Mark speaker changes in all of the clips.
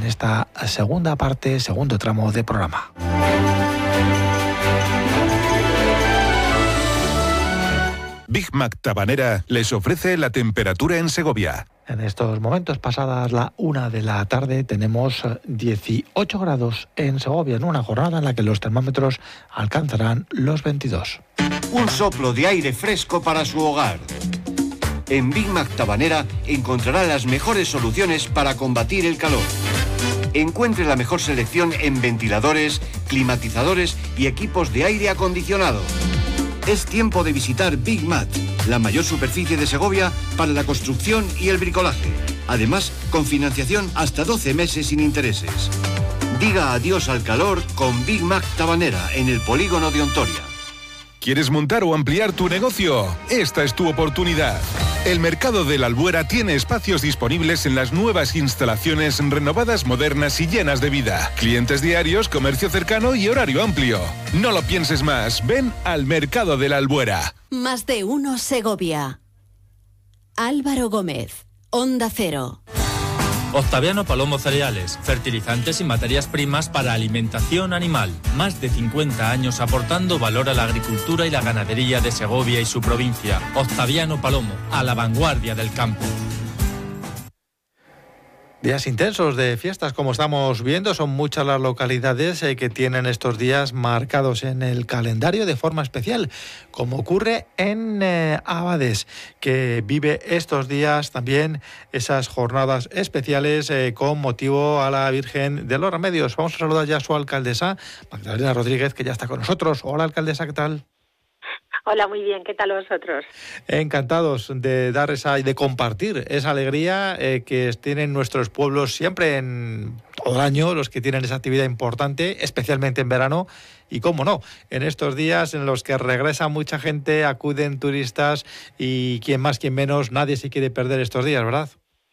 Speaker 1: en esta segunda parte, segundo tramo de programa.
Speaker 2: Big Mac Tabanera les ofrece la temperatura en Segovia.
Speaker 1: En estos momentos, pasadas la 1 de la tarde, tenemos 18 grados en Segovia, en una jornada en la que los termómetros alcanzarán los 22.
Speaker 3: Un soplo de aire fresco para su hogar. En Big Mac Tabanera encontrará las mejores soluciones para combatir el calor. Encuentre la mejor selección en ventiladores, climatizadores y equipos de aire acondicionado. Es tiempo de visitar Big Mat, la mayor superficie de Segovia para la construcción y el bricolaje. Además, con financiación hasta 12 meses sin intereses. Diga adiós al calor con Big Mac Tabanera en el polígono de Ontoria.
Speaker 2: ¿Quieres montar o ampliar tu negocio? Esta es tu oportunidad. El Mercado de la Albuera tiene espacios disponibles en las nuevas instalaciones renovadas, modernas y llenas de vida. Clientes diarios, comercio cercano y horario amplio. No lo pienses más. Ven al Mercado de la Albuera.
Speaker 4: Más de uno Segovia. Álvaro Gómez, Onda Cero.
Speaker 5: Octaviano Palomo Cereales, fertilizantes y materias primas para alimentación animal. Más de 50 años aportando valor a la agricultura y la ganadería de Segovia y su provincia. Octaviano Palomo, a la vanguardia del campo.
Speaker 1: Días intensos de fiestas, como estamos viendo, son muchas las localidades que tienen estos días marcados en el calendario de forma especial, como ocurre en Abades, que vive estos días también esas jornadas especiales con motivo a la Virgen de los Remedios. Vamos a saludar ya a su alcaldesa, Magdalena Rodríguez, que ya está con nosotros. Hola, alcaldesa, ¿qué tal?
Speaker 6: Hola, muy bien, ¿qué tal vosotros?
Speaker 1: Encantados de dar esa y de compartir esa alegría que tienen nuestros pueblos siempre en todo el año, los que tienen esa actividad importante, especialmente en verano, y cómo no, en estos días en los que regresa mucha gente, acuden turistas y quien más, quien menos, nadie se quiere perder estos días, ¿verdad?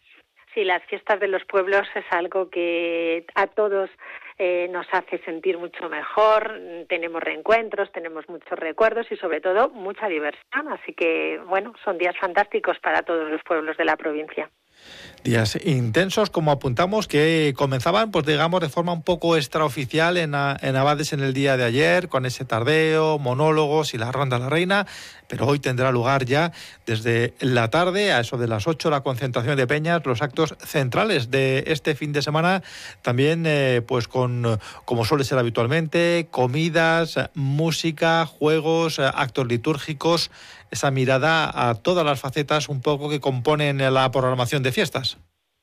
Speaker 6: Sí, las fiestas de los pueblos es algo que a todos nos hace sentir mucho mejor, tenemos reencuentros, tenemos muchos recuerdos y sobre todo mucha diversión, así que bueno, son días fantásticos para todos los pueblos de la provincia.
Speaker 1: Días intensos, como apuntamos, que comenzaban, pues digamos, de forma un poco extraoficial en Abades en el día de ayer, con ese tardeo, monólogos y la ronda a la reina, pero hoy tendrá lugar ya desde la tarde, a eso de las 8, la concentración de peñas, los actos centrales de este fin de semana, también pues con, como suele ser habitualmente, comidas, música, juegos, actos litúrgicos, esa mirada a todas las facetas un poco que componen la programación de fiestas.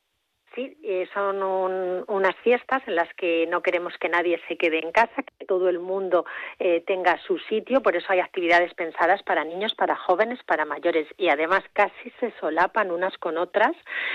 Speaker 6: Sí, son unas fiestas en las que no queremos que nadie se quede en casa, que todo el mundo tenga su sitio, por eso hay actividades pensadas para niños, para jóvenes, para mayores y además casi se solapan unas con otras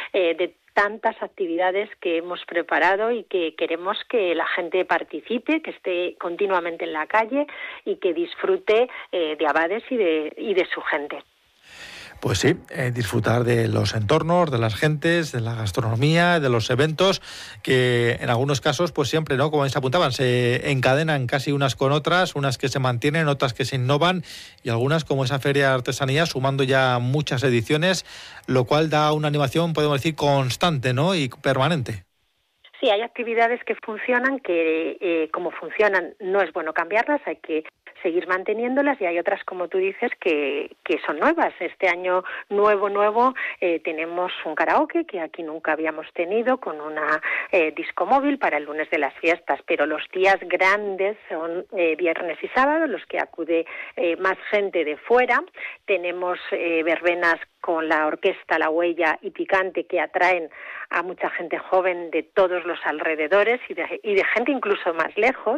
Speaker 6: de tantas actividades que hemos preparado y que queremos que la gente participe, que esté continuamente en la calle y que disfrute de Abades y de su gente.
Speaker 1: Pues sí, disfrutar de los entornos, de las gentes, de la gastronomía, de los eventos, que en algunos casos, pues siempre, ¿no? Como se apuntaban, se encadenan casi unas con otras, unas que se mantienen, otras que se innovan, y algunas, como esa Feria de Artesanía, sumando ya muchas ediciones, lo cual da una animación, podemos decir, constante, ¿no? Y permanente.
Speaker 6: Sí, hay actividades que funcionan, que como funcionan no es bueno cambiarlas, hay que seguir manteniéndolas, y hay otras, como tú dices, que son nuevas. Este año nuevo tenemos un karaoke que aquí nunca habíamos tenido, con una disco móvil para el lunes de las fiestas, pero los días grandes son viernes y sábado, los que acude más gente de fuera. Tenemos verbenas con la orquesta La Huella y Picante, que atraen a mucha gente joven de todos los alrededores y de gente incluso más lejos.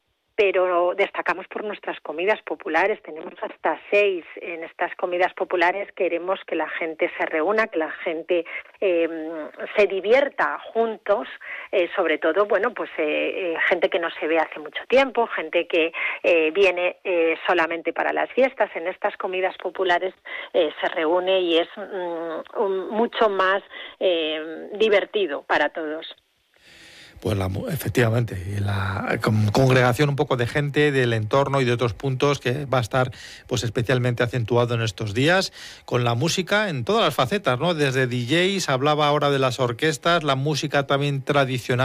Speaker 6: Pero destacamos por nuestras comidas populares, tenemos hasta 6 en estas comidas populares. Queremos que la gente se reúna, que la gente se divierta juntos, sobre todo, bueno, pues gente que no se ve hace mucho tiempo, gente que viene solamente para las fiestas. En estas comidas populares se reúne y es mucho más divertido para todos.
Speaker 1: Pues efectivamente, y la congregación un poco de gente del entorno y de otros puntos que va a estar pues especialmente acentuado en estos días, con la música en todas las facetas, ¿no? Desde DJs, hablaba ahora de las orquestas, la música también tradicional.